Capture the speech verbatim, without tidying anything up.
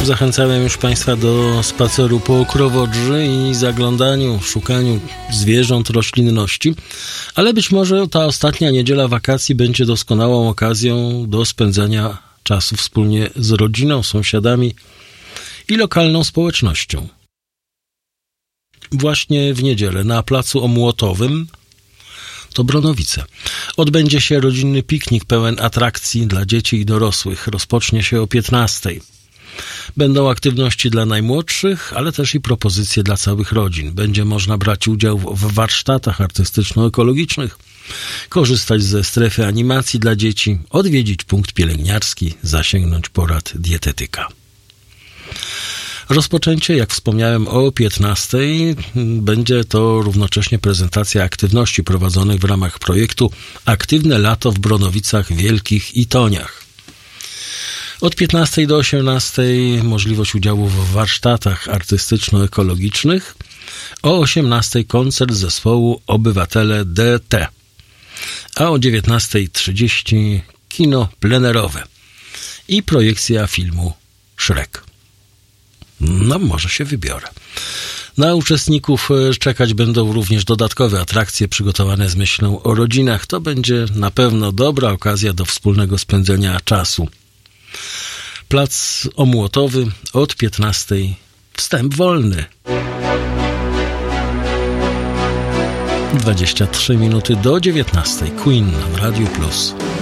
Zachęcałem już Państwa do spaceru po Okrowodrzy i zaglądaniu, szukaniu zwierząt, roślinności, ale być może ta ostatnia niedziela wakacji będzie doskonałą okazją do spędzenia czasu wspólnie z rodziną, sąsiadami i lokalną społecznością. Właśnie w niedzielę na placu Omłotowym, to Bronowice, odbędzie się rodzinny piknik pełen atrakcji dla dzieci i dorosłych. Rozpocznie się o piętnastej. Będą aktywności dla najmłodszych, ale też i propozycje dla całych rodzin. Będzie można brać udział w warsztatach artystyczno-ekologicznych, korzystać ze strefy animacji dla dzieci, odwiedzić punkt pielęgniarski, zasięgnąć porad dietetyka. Rozpoczęcie, jak wspomniałem, o piętnastej. Będzie to równocześnie prezentacja aktywności prowadzonych w ramach projektu Aktywne Lato w Bronowicach Wielkich i Toniach. Od piętnastej do osiemnastej możliwość udziału w warsztatach artystyczno-ekologicznych. O osiemnastej koncert zespołu Obywatele D T. A o dziewiętnasta trzydzieści kino plenerowe i projekcja filmu Shrek. No, może się wybiorę. Na uczestników czekać będą również dodatkowe atrakcje przygotowane z myślą o rodzinach. To będzie na pewno dobra okazja do wspólnego spędzenia czasu. Plac Omłotowy od piętnastej. Wstęp wolny. dwadzieścia trzy minuty do dziewiętnastej. Queen w Radiu Plus.